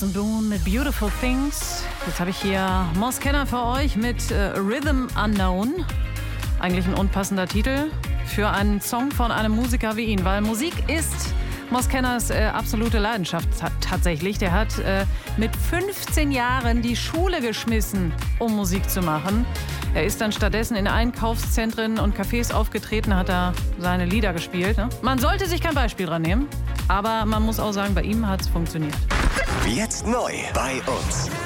Jason Boone mit Beautiful Things. Jetzt habe ich hier Moss Kenner für euch mit Rhythm Unknown. Eigentlich ein unpassender Titel für einen Song von einem Musiker wie ihn, weil Musik ist Moss Kenners absolute Leidenschaft tatsächlich. Der hat mit 15 Jahren die Schule geschmissen, um Musik zu machen. Er ist dann stattdessen in Einkaufszentren und Cafés aufgetreten, hat da seine Lieder gespielt. Ne? Man sollte sich kein Beispiel dran nehmen, aber man muss auch sagen, bei ihm hat es funktioniert. Jetzt neu bei uns.